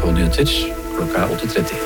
NRK Nyheter. Klokka 8:30.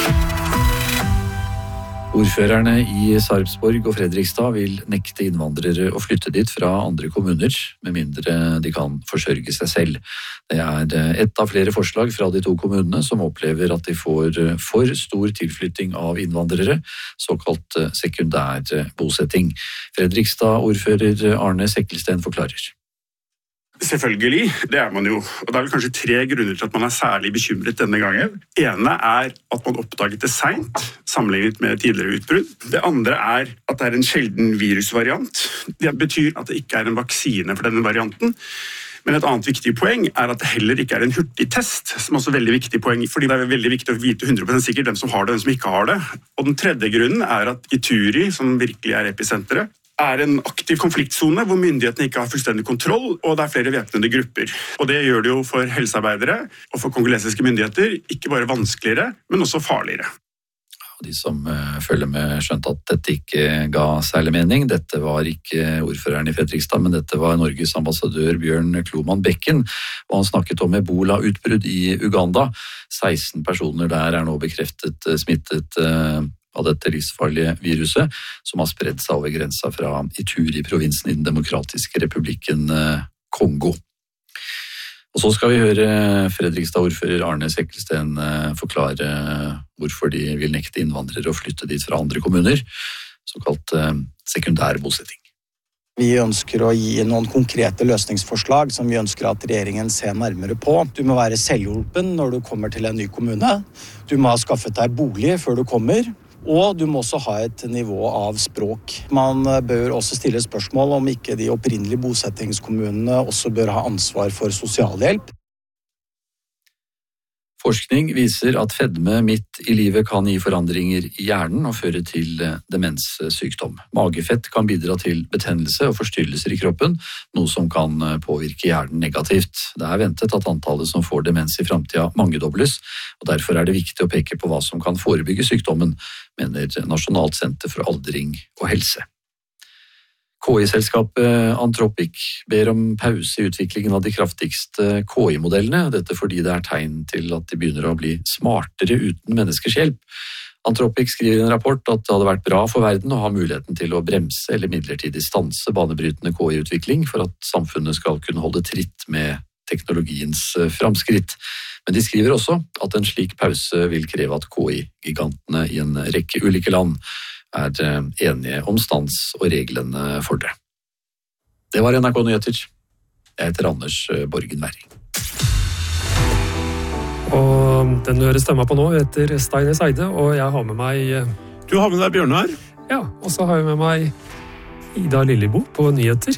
Ordførerne i Sarpsborg og Fredrikstad vil nekte innvandrere å flytte dit fra andre kommuner, med mindre de kan forsørge seg selv. Det er ett av flere forslag fra de to kommunene som opplever at de får for stor tilflytting av innvandrere, såkalt sekundær bosetting. Fredrikstad-ordfører Arne Sekkelsten forklarer. Selvfølgelig, det er man jo. Og det er vel kanskje 3 grunner til at man er særlig bekymret denne gangen. Det ene er at man oppdaget det sent, sammenlignet med tidligere utbrudd. Det andre er at det er en sjelden virusvariant. Det betyr at det ikke er en vaksine for denne varianten. Men et annet viktig poeng er at det heller ikke er en hurtigtest, som er også veldig viktig poeng, fordi det er veldig viktig å vite 100% sikkert hvem som har det og hvem som ikke har det. Og den tredje grunnen er at Ituri, som virkelig er episenteret, er en aktiv konfliktzone hvor myndighetene ikke har fullstendig kontroll, og det er flere væpnede grupper. Og det gjør det jo for helsearbeidere og for kongolesiske myndigheter ikke bare vanskeligere, men også farligere. De som følger med skjønte at dette ikke ga særlig mening. Dette var ikke ordføreren i Fredrikstad, men dette var Norges ambassadør Bjørn Kloman Bekken, og han snakket om ebola-utbrudd i Uganda. 16 personer der er nå bekreftet smittet av dette livsfarlige viruset, som har spredd seg over grensa fra Ituri-provinsen i den demokratiske republikken Kongo. Og så skal vi høre Fredrikstad-ordfører Arne Sekkelsten forklare hvorfor de vil nekte innvandrere å flytte dit fra andre kommuner, såkalt sekundær bosetting. Vi ønsker å gi noen konkrete løsningsforslag som vi ønsker at regjeringen ser nærmere på. Du må være selvhjulpen når du kommer til en ny kommune. Du må ha skaffet deg bolig før du kommer. Og du må også ha et nivå av språk. Man bør også stille spørsmål om ikke de opprinnelige bosettingskommunene også bør ha ansvar for sosialhjelp. Forskning viser at fedme midt i livet kan gi forandringer i hjernen og føre til demenssykdom. Magefett kan bidra til betennelse og forstyrrelser i kroppen, noe som kan påvirke hjernen negativt. Det er ventet at antallet som får demens i fremtiden mangedobles, og derfor er det viktig å peke på hva som kan forebygge sykdommen, mener Nasjonalt senter for aldring og helse. KI-selskapet Anthropic ber om pause i utviklingen av de kraftigste KI-modellene, dette fordi det er tegn til at de begynner å bli smartere uten menneskers hjelp. Anthropic skriver i en rapport at det hadde vært bra for verden å ha muligheten til å bremse eller midlertidig stanse banebrytende KI-utvikling for at samfunnet skal kunne holde tritt med teknologiens framskritt. Men de skriver også at en slik pause vil kreve at KI-gigantene i en rekke ulike land er enige om stans og reglene for det. Det var NRK Nyheter. Jeg heter Anders Borgen Werring. Og den du hører stemma på nå heter Steines Eide, og jeg har med meg... Du har med deg Bjørnar? Ja, og så har jeg med meg Ida Lillebo på Nyheter.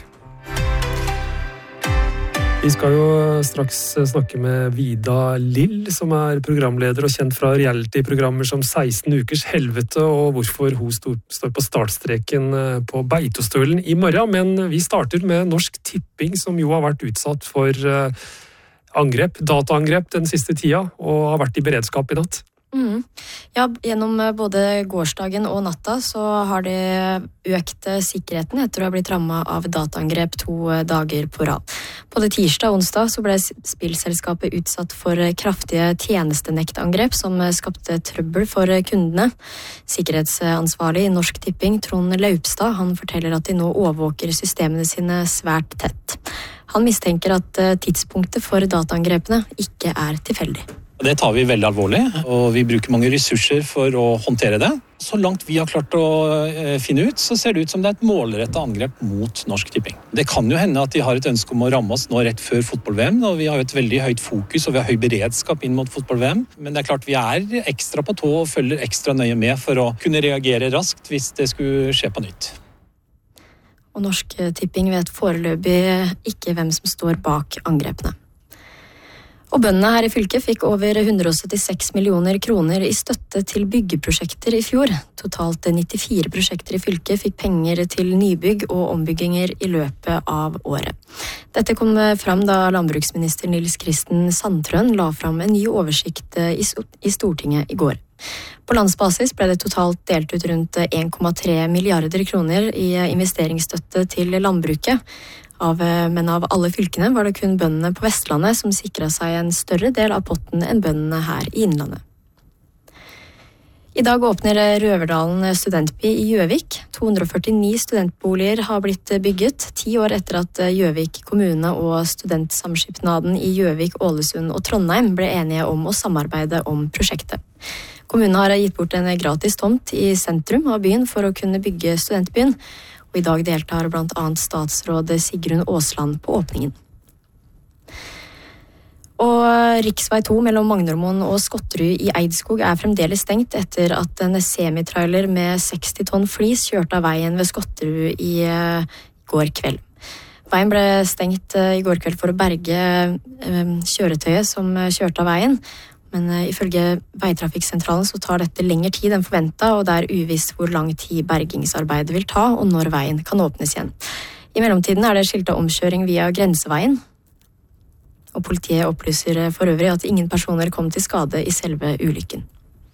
Vi skal jo straks snakke med Vida Lill, som er programleder og kjent fra reality-programmer som 16 ukers helvete, og hvorfor hun står på startstreken på Beitostølen i morgen. Men vi starter med Norsk Tipping, som jo har vært utsatt for dataangrep den siste tida, og har vært i beredskap i natt. Ja, gjennom både gårsdagen og natta så har det økt sikkerheten etter å ha blitt rammet av dataangrep 2 dager på rad. Både tirsdag og onsdag så ble spillselskapet utsatt for kraftige tjenestenektangrep som skapte trøbbel for kundene. Sikkerhetsansvarlig i Norsk Tipping, Trond Laupstad, han forteller at de nå overvåker systemene sine svært tett. Han mistenker at tidspunktet for dataangrepene ikke er tilfeldig. Det tar vi veldig alvorlig, og vi bruker mange ressurser for å håndtere det. Så langt vi har klart å finne ut, så ser det ut som det er et målrettet angrep mot Norsk Tipping. Det kan jo hende at de har et ønske om å ramme oss nå rett før fotball-VM, og vi har jo et veldig høyt fokus, og vi har høy beredskap inn mot fotball-VM. Men det er klart vi er ekstra på tå og følger ekstra nøye med for å kunne reagere raskt hvis det skulle skje på nytt. Og Norsk Tipping vet foreløpig ikke hvem som står bak angrepene. Og bøndene her i fylket fikk over 176 millioner kroner i støtte til byggeprosjekter i fjor. Totalt 94 prosjekter i fylket fikk penger til nybygg og ombygginger i løpet av året. Dette kom fram da landbruksminister Nils Kristen Sandtrøen la fram en ny oversikt i Stortinget i går. På landsbasis ble det totalt delt ut rundt 1,3 milliarder kroner i investeringsstøtte til landbruket. Men av alle fylkene var det kun bøndene på Vestlandet som sikret seg en større del av potten enn bøndene her i Innlandet. I dag åpner Røverdalen studentby i Gjøvik. 249 studentboliger har blitt bygget, 10 år etter at Gjøvik kommune og studentsamskipnaden i Gjøvik, Ålesund og Trondheim ble enige om å samarbeide om prosjektet. Kommunen har gitt bort en gratis tomt i sentrum av byen for å kunne bygge studentbyen, og i dag deltar blant annet statsråd Sigrun Aasland på åpningen. Og riksvei 2 mellom Magnormoen og Skotterud i Eidskog fremdeles stengt etter at en semitrailer med 60 tonn flis kjørte av veien ved Skotterud i går kveld. Veien ble stengt i går kveld for å berge kjøretøyet som kjørte av veien, men ifølge Veitrafikksentralen så tar dette lengre tid enn forventet, og det uvisst hvor lang tid bergingsarbeidet vil ta, og når veien kan åpnes igjen. I mellomtiden det skiltet omkjøring via grenseveien, og politiet opplyser for øvrig at ingen personer kom til skade i selve ulykken.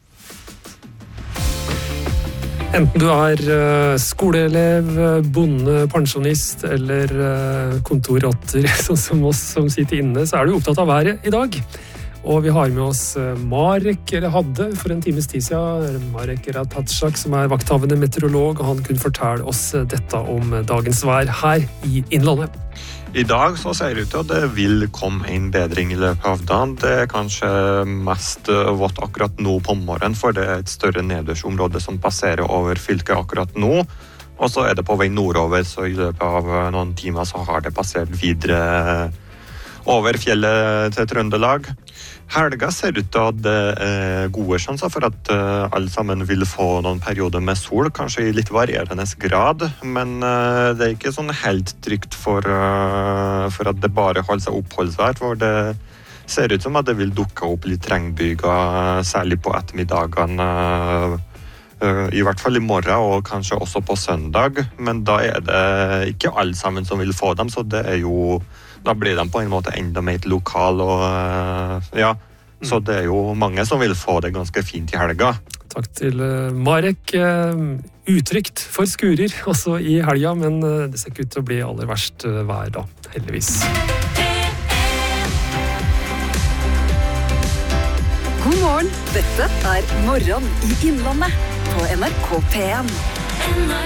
Enten du skoleelev, bonde, pensjonist eller kontorrotter, sånn som oss som sitter inne, så du opptatt av været i dag. Og vi har med oss Marek, eller hadde for en times tid siden, Marek Ratatschak, som vakthavende meteorolog, og han kunne fortelle oss dette om dagens vær her i Innlandet. I dag så ser det ut til at det vil komme en bedring i løpet av dagen. Det kanskje mest vått akkurat nå på morgenen, for det et større nedbørsområde som passerer over fylket akkurat nå. Og så det på vei nordover, så i løpet av noen timer så har det passert videre over fjellet til Trøndelag. Helga ser ut til at det gode sjanser for at alle sammen vil få noen perioder med sol, kanskje i litt varierende grad, men det ikke sånn helt trygt for at det bare holder seg oppholdsvær, for det ser ut som at det vil dukke opp litt regnbyger, særlig på ettermiddagene, i hvert fall i morgen og kanskje også på søndag, men da det ikke alle sammen som vil få dem, så det jo da blir de på en måte enda mer lokal, og ja, så det jo mange som vil få det ganske fint i helga. Takk til Marek. Utrygt for skurer også i helga, men det ser ikke ut til å bli aller verst vær da, heldigvis. God morgen, dette Morgen i Innlandet på NRK P1.